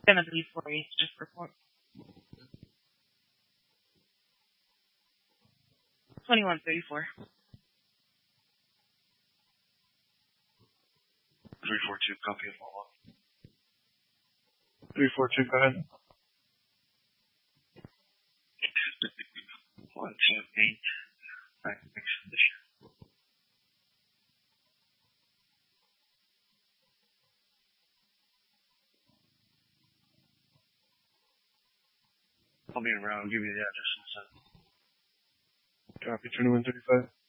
Gonna be for you, just report. 2134. 342, copy of follow-up. 342, go ahead. 128, expedition. I'll be around, give you the address in a second. Copy 2135.